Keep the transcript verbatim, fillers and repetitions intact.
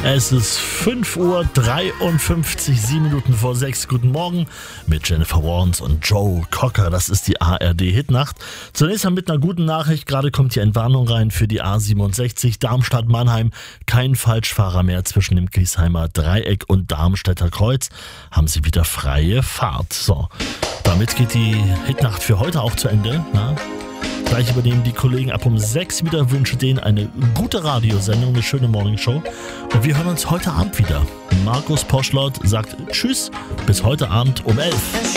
Es ist fünf Uhr dreiundfünfzig, sieben Minuten vor sechs. Guten Morgen mit Jennifer Warnes und Joe Cocker. Das ist die A R D-Hitnacht. Zunächst mal mit einer guten Nachricht. Gerade kommt die Entwarnung rein für die A siebenundsechzig Darmstadt-Mannheim. Kein Falschfahrer mehr zwischen dem Griesheimer Dreieck und Darmstädter Kreuz. Haben Sie wieder freie Fahrt. So, damit geht die Hitnacht für heute auch zu Ende. Na? Gleich übernehmen die Kollegen ab um sechs wieder. Wünsche denen eine gute Radiosendung, eine schöne Morningshow. Und wir hören uns heute Abend wieder. Markus Poschlott sagt Tschüss, bis heute Abend um elf.